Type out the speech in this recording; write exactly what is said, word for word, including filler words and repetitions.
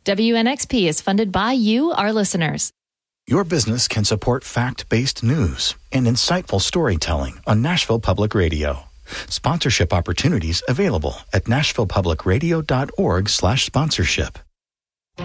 W N X P is funded by you, our listeners. Your business can support fact-based news and insightful storytelling on Nashville Public Radio. Sponsorship opportunities available at nashville public radio dot org slash sponsorship.